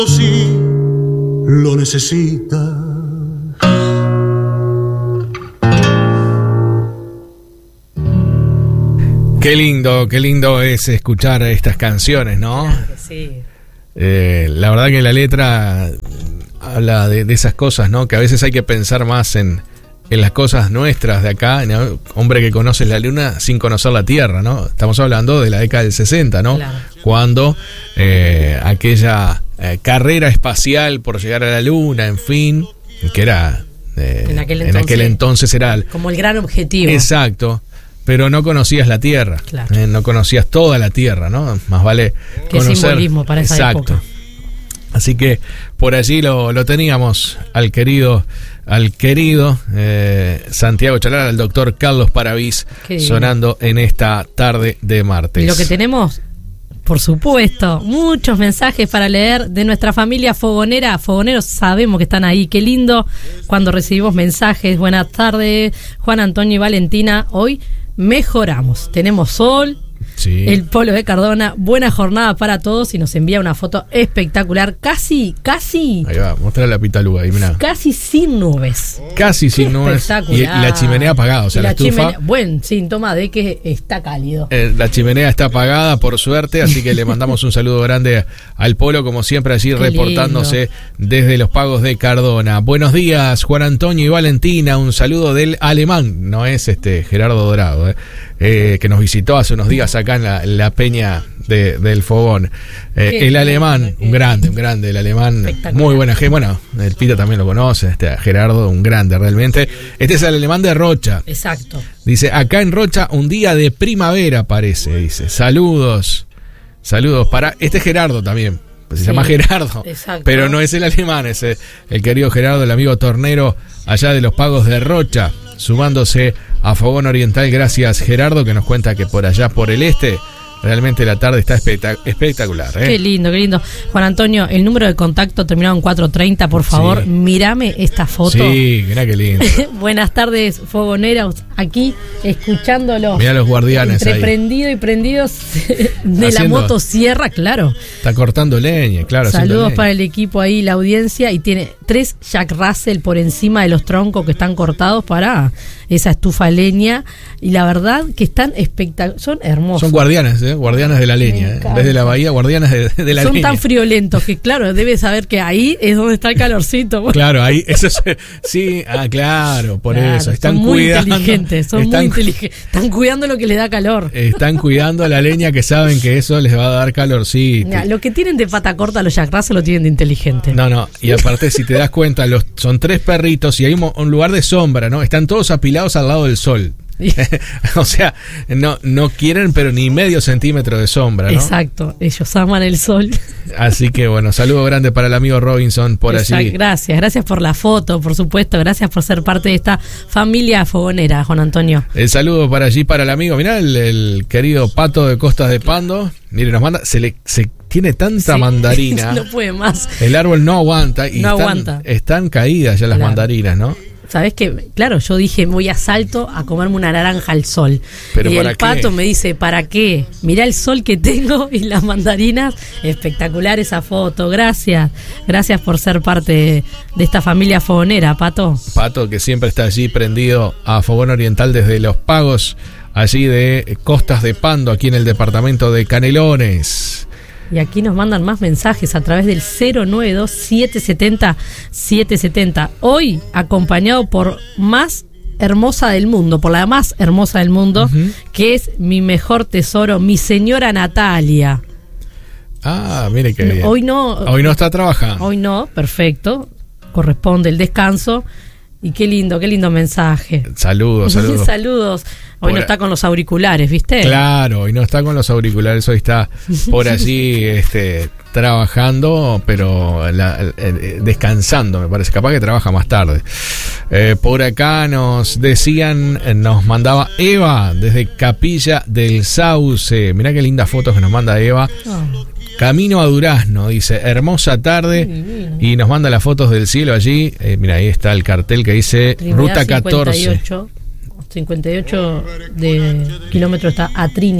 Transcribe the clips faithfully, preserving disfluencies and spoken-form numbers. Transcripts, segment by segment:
Si lo necesita. Qué lindo, qué lindo es escuchar estas canciones, ¿no? Claro que sí. Eh, la verdad que la letra habla de, de esas cosas, ¿no? Que a veces hay que pensar más en, en las cosas nuestras de acá, ¿no? Hombre que conoce la luna sin conocer la tierra, ¿no? Estamos hablando de la década del sesenta, ¿no? Claro. Cuando eh, aquella eh, carrera espacial por llegar a la luna, en fin, que era... Eh, en, aquel en entonces, aquel entonces era... El, como el gran objetivo. Exacto. Pero no conocías la tierra, claro. eh, no conocías toda la tierra, ¿no? Más vale Qué conocer. simbolismo para esa Exacto. época. Así que por allí lo, lo teníamos al querido, al querido eh, Santiago Chalar, al doctor Carlos Paravís, sonando en esta tarde de martes. Y lo que tenemos, por supuesto, muchos mensajes para leer de nuestra familia fogonera. Fogoneros sabemos que están ahí. Qué lindo cuando recibimos mensajes. Buenas tardes, Juan Antonio y Valentina. Hoy mejoramos. Tenemos sol. Sí. El Polo de Cardona, buena jornada para todos y nos envía una foto espectacular, casi, casi. Ahí va, mostrar la pitaluga ahí, mirá. Casi sin nubes. Casi sin Qué nubes. Y, y la chimenea apagada, o sea, y la, la estufa. Chimenea, buen síntoma de que está cálido. Eh, la chimenea está apagada, por suerte, así que le mandamos un saludo grande al Polo, como siempre, allí Qué reportándose lindo. Desde los Pagos de Cardona. Buenos días, Juan Antonio y Valentina. Un saludo del alemán, no es este Gerardo Dorado, eh, eh, que nos visitó hace unos días acá en la, la peña de, del Fogón. Eh, el alemán, un grande, un grande, el alemán, muy buena gente. Bueno, el Pita también lo conoce, este Gerardo, un grande realmente. Este es el alemán de Rocha. Exacto. Dice, acá en Rocha, un día de primavera parece, dice. Saludos, saludos para... Este es Gerardo también. Se sí, llama Gerardo, exacto. Pero no es el alemán, es el, el querido Gerardo, el amigo tornero allá de los Pagos de Rocha, sumándose a Fogón Oriental. Gracias, Gerardo, que nos cuenta que por allá, por el este, realmente la tarde está espectac- espectacular. ¿eh? Qué lindo, qué lindo. Juan Antonio, el número de contacto terminado en cuatro treinta, por favor, sí. Mírame esta foto. Sí, mirá qué lindo. Buenas tardes, fogoneros, aquí escuchándolo. Mirá los guardianes entre ahí. Prendido y prendidos de Haciendo, la motosierra, claro. Está cortando leña, claro. Saludos leña. para el equipo ahí, la audiencia, y tiene tres Jack Russell por encima de los troncos que están cortados para esa estufa leña, y la verdad que están espectaculares, son hermosos. Son guardianes, ¿eh? Guardianes de la leña, ¿eh? Desde la bahía, guardianes de, de la son leña. Son tan friolentos que, claro, debes saber que ahí es donde está el calorcito. Claro, ahí, eso es, sí, ah, claro, por claro, eso. Están son muy cuidando, inteligentes, son están, muy inteligentes. Están cuidando lo que les da calor. Están cuidando a la leña, que saben que eso les va a dar calorcito. Mira, lo que tienen de pata corta los Jack Russell lo tienen de inteligente. No, no, y aparte, si te das cuenta, los, son tres perritos y hay un, un lugar de sombra, ¿no? Están todos apilados al lado del sol. O sea, no, no quieren pero ni medio centímetro de sombra, ¿no? Exacto, ellos aman el sol. Así que bueno, saludo grande para el amigo Robinson por Exacto, allí. Gracias, gracias por la foto, por supuesto, gracias por ser parte de esta familia fogonera, Juan Antonio. El saludo para allí para el amigo, mirá el, el querido Pato de Costas de Pando. Mire, nos manda, se le se tiene tanta sí, mandarina. No puede más. El árbol no aguanta y no están, aguanta. están caídas ya las claro. mandarinas, ¿no? ¿Sabés qué? Claro, yo dije, voy a Salto a comerme una naranja al sol. ¿Pero y para el qué? Pato me dice, ¿para qué? Mirá el sol que tengo y las mandarinas. Espectacular esa foto. Gracias. Gracias por ser parte de, de esta familia fogonera, Pato. Pato, que siempre está allí prendido a Fogón Oriental desde los Pagos, allí de Costas de Pando, aquí en el departamento de Canelones. Y aquí nos mandan más mensajes a través del cero nueve dos, siete siete cero, siete siete cero. Hoy acompañado por más hermosa del mundo, por la más hermosa del mundo, uh-huh. que es mi mejor tesoro, mi señora Natalia. Ah, mire qué bien. Hoy no. Hoy no está trabajando. Hoy no, perfecto. Corresponde el descanso. Y qué lindo, qué lindo mensaje. Saludos, saludos. Saludos. Hoy por no está con los auriculares, ¿viste? Claro, hoy no está con los auriculares, hoy está por allí este, trabajando, pero la, eh, descansando, me parece. Capaz que trabaja más tarde. Eh, por acá nos decían, nos mandaba Eva desde Capilla del Sauce. Mirá qué lindas fotos que nos manda Eva. Oh. Camino a Durazno, dice, hermosa tarde, y nos manda las fotos del cielo allí. Eh, mira, ahí está el cartel que dice Trinidad Ruta catorce. cincuenta y ocho, cincuenta y ocho de kilómetros está a Trinidad.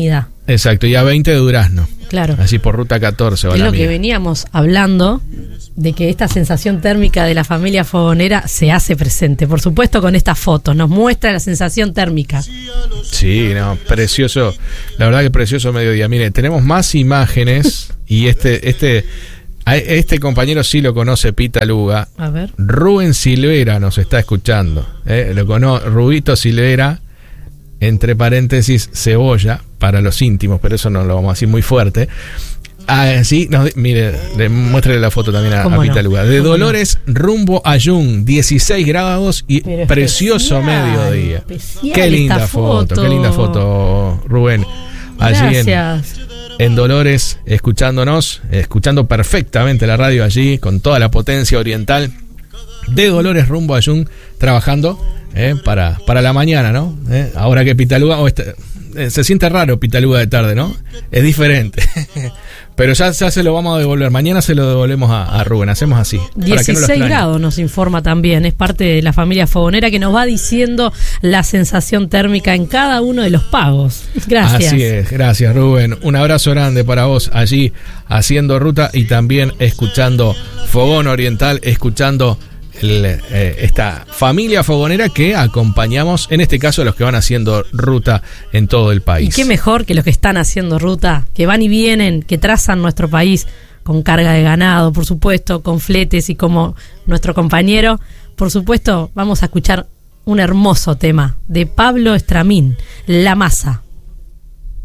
Exacto, y a veinte de Durazno. Claro. Así por ruta catorce. Es lo que veníamos hablando, de que esta sensación térmica de la familia fogonera se hace presente. Por supuesto, con estas fotos nos muestra la sensación térmica. Sí, no, precioso. La verdad que precioso mediodía. Mire, tenemos más imágenes y este, este, este compañero sí lo conoce, Pita Luga. A ver. Rubén Silvera nos está escuchando. ¿eh? Lo conoce, Rubito Silvera, entre paréntesis, cebolla, para los íntimos, pero eso no lo vamos a decir muy fuerte. Ah, sí, no, mire, muéstrele la foto también a, a Pita no? Luga. De Dolores no? rumbo a Jung, dieciséis grados y pero precioso especial, mediodía. Especial qué linda foto, foto, qué linda foto, Rubén. Allí en, en Dolores, escuchándonos, escuchando perfectamente la radio allí, con toda la potencia oriental. De Dolores rumbo a Jung, trabajando eh, para, para la mañana, ¿no? Eh, ahora que Pita Luga, oh, este, eh, se siente raro Pita Luga de tarde, ¿no? Es diferente. Pero ya, ya se lo vamos a devolver. Mañana se lo devolvemos a, a Rubén. Hacemos así. dieciséis no grados nos informa también. Es parte de la familia fogonera que nos va diciendo la sensación térmica en cada uno de los pagos. Gracias. Así es. Gracias, Rubén. Un abrazo grande para vos allí haciendo ruta y también escuchando Fogón Oriental, escuchando el, eh, esta familia fogonera que acompañamos, en este caso, a los que van haciendo ruta en todo el país. Y qué mejor que los que están haciendo ruta, que van y vienen, que trazan nuestro país con carga de ganado, por supuesto, con fletes y como nuestro compañero. Por supuesto, vamos a escuchar un hermoso tema de Pablo Estramín, La Masa.